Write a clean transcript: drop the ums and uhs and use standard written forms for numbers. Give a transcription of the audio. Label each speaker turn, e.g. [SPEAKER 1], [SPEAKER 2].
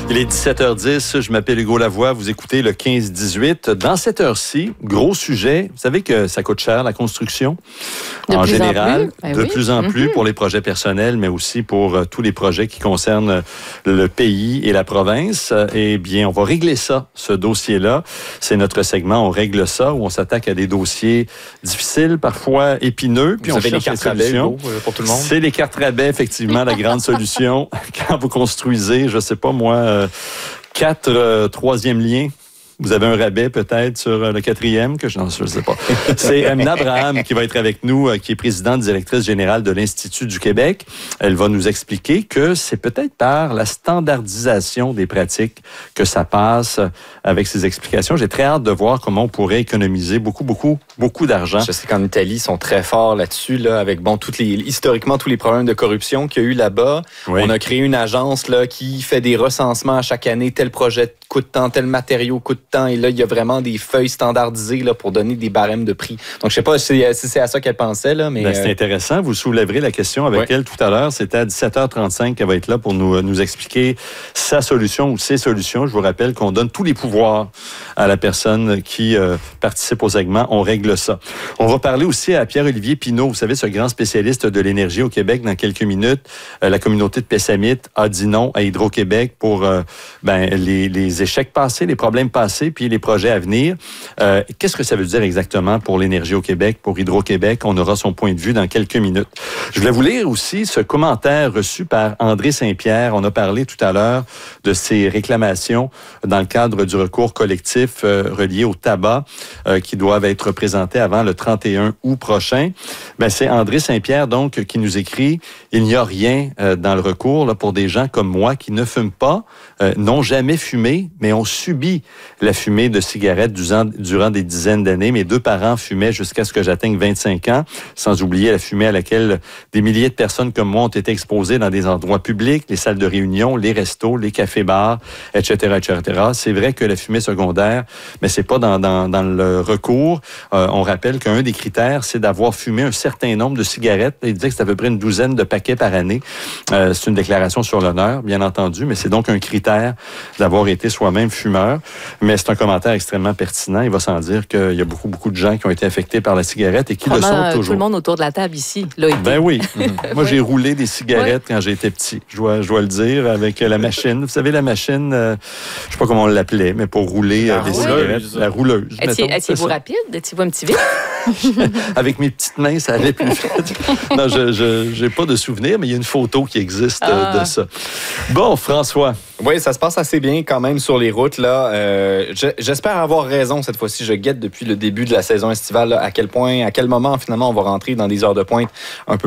[SPEAKER 1] Il est 17h10, je m'appelle Hugo Lavoie, vous écoutez le 15-18. Dans cette heure-ci, gros sujet, vous savez que ça coûte cher la construction en général, de plus en plus pour les projets personnels, mais aussi pour tous les projets qui concernent le pays et la province. Eh bien, on va régler ça, ce dossier-là. C'est notre segment, on règle ça, où on s'attaque à des dossiers difficiles, parfois épineux, puis
[SPEAKER 2] vous
[SPEAKER 1] on
[SPEAKER 2] avez
[SPEAKER 1] cherche
[SPEAKER 2] les cartes rabais, Hugo, pour tout le monde?
[SPEAKER 1] C'est les cartes rabais, effectivement, la grande solution. Quand vous construisez, je sais pas moi, 4 troisième liens. Vous avez un rabais peut-être sur le 4e, que je ne sais pas. C'est Amina Abraham qui va être avec nous, qui est présidente directrice générale de l'Institut du Québec. Elle va nous expliquer que c'est peut-être par la standardisation des pratiques que ça passe avec ses explications. J'ai très hâte de voir comment on pourrait économiser beaucoup d'argent.
[SPEAKER 2] Je sais qu'en Italie, ils sont très forts là-dessus, là, avec historiquement tous les problèmes de corruption qu'il y a eu là-bas. Oui. On a créé une agence là, qui fait des recensements à chaque année. Tel projet coûte tant, tel matériau coûte tant. Et là, il y a vraiment des feuilles standardisées là, pour donner des barèmes de prix. Donc, je ne sais pas si c'est à ça qu'elle pensait. Là, mais
[SPEAKER 1] c'est intéressant. Vous soulèverez la question avec elle tout à l'heure. C'était à 17h35 qu'elle va être là pour nous expliquer sa solution ou ses solutions. Je vous rappelle qu'on donne tous les pouvoirs à la personne qui participe au segment. On règle ça. On va parler aussi à Pierre-Olivier Pinault. Vous savez, ce grand spécialiste de l'énergie au Québec. Dans quelques minutes, la communauté de Pessamit a dit non à Hydro-Québec pour les échecs passés, les problèmes passés, puis les projets à venir. Qu'est-ce que ça veut dire exactement pour l'énergie au Québec, pour Hydro-Québec? On aura son point de vue dans quelques minutes. Je voulais vous lire aussi ce commentaire reçu par André Saint-Pierre. On a parlé tout à l'heure de ces réclamations dans le cadre du recours collectif relié au tabac qui doivent être présentés avant le 31 août prochain. C'est André Saint-Pierre, donc, qui nous écrit « Il n'y a rien dans le recours là, pour des gens comme moi qui ne fument pas, n'ont jamais fumé, mais ont subi la fumée de cigarettes durant des dizaines d'années. Mes 2 parents fumaient jusqu'à ce que j'atteigne 25 ans, sans oublier la fumée à laquelle des milliers de personnes comme moi ont été exposées dans des endroits publics, les salles de réunion, les restos, les cafés-bars, etc., etc. C'est vrai que la fumée secondaire, mais c'est pas dans le recours. On rappelle qu'un des critères, c'est d'avoir fumé un certain nombre de cigarettes. Il disait que c'est à peu près une douzaine de paquets par année. C'est une déclaration sur l'honneur, bien entendu, mais c'est donc un critère d'avoir été soi-même fumeur. Mais c'est un commentaire extrêmement pertinent. Il va sans dire qu'il y a beaucoup de gens qui ont été affectés par la cigarette et qui le sont toujours.
[SPEAKER 3] Tout le monde autour de la table ici l'a été.
[SPEAKER 1] Ben oui. Moi, j'ai roulé des cigarettes quand j'étais petit. Je dois le dire, avec la machine. Vous savez, la machine, je ne sais pas comment on l'appelait, mais pour rouler des cigarettes. La rouleuse.
[SPEAKER 3] Étiez-vous rapide? Étiez-vous un petit vite?
[SPEAKER 1] Avec mes petites mains, ça allait plus vite. Non, je n'ai pas de souvenir, mais il y a une photo qui existe de ça. Bon, François.
[SPEAKER 2] Oui, ça se passe assez bien quand même sur les routes. Là. J'espère avoir raison cette fois-ci. Je guette depuis le début de la saison estivale là, à quel moment finalement on va rentrer dans des heures de pointe un peu